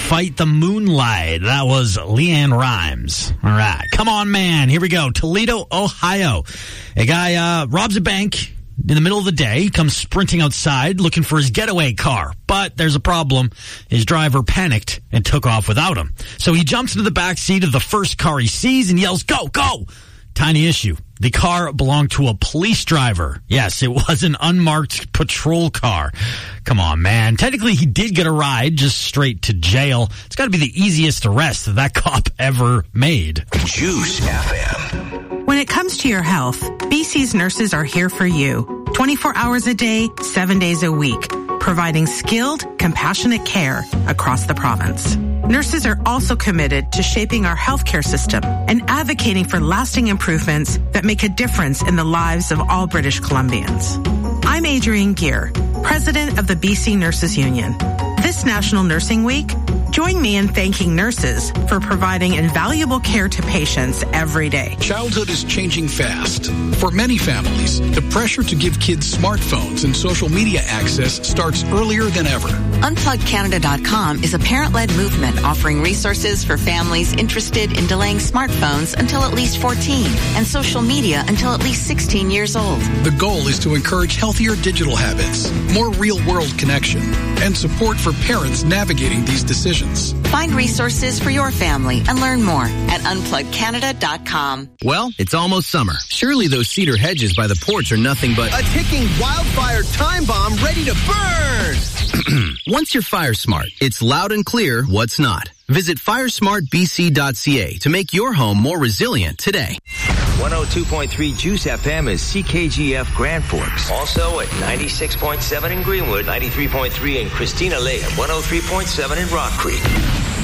Fight the Moonlight. That was Leanne Rimes. All right. Come on, man. Here we go. Toledo, Ohio. A guy robs a bank in the middle of the day. He comes sprinting outside looking for his getaway car. But there's a problem. His driver panicked and took off without him. So he jumps into the back seat of the first car he sees and yells, "Go, go!" Tiny issue. The car belonged to a police driver. Yes, it was an unmarked patrol car. Come on, man. Technically, he did get a ride just straight to jail. It's got to be the easiest arrest that cop ever made. Juice FM. When it comes to your health, BC's nurses are here for you. 24 hours a day, 7 days a week, providing skilled, compassionate care across the province. Nurses are also committed to shaping our healthcare system and advocating for lasting improvements that make a difference in the lives of all British Columbians. I'm Adrienne Gear, President of the BC Nurses Union. This National Nursing Week, join me in thanking nurses for providing invaluable care to patients every day. Childhood is changing fast. For many families, the pressure to give kids smartphones and social media access starts earlier than ever. UnplugCanada.com is a parent-led movement offering resources for families interested in delaying smartphones until at least 14 and social media until at least 16 years old. The goal is to encourage healthier digital habits, more real-world connection, and support for parents navigating these decisions. Find resources for your family and learn more at UnplugCanada.com. Well, it's almost summer. Surely those cedar hedges by the porch are nothing but a ticking wildfire time bomb ready to burn! Once you're fire smart, it's loud and clear what's not. Visit firesmartbc.ca to make your home more resilient today. 102.3 Juice FM is CKGF Grand Forks. Also at 96.7 in Greenwood, 93.3 in Christina Lake, and 103.7 in Rock Creek.